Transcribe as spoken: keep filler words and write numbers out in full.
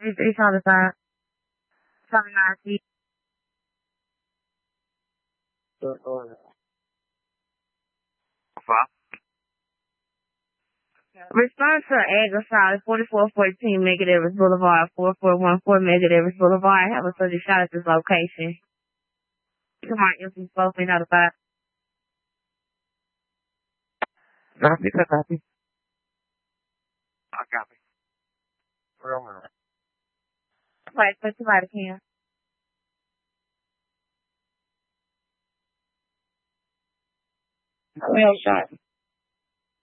It's, it's on the side. It's on the nine feet. Response to egg assault, forty-four fourteen Mega Everest Boulevard, four four one four Mega Everest Boulevard. Have a subject shot at this location. Come on, you'll be supposed to be notified. Copy, copy. I copy. Real minute. Right, put somebody can. Real shot.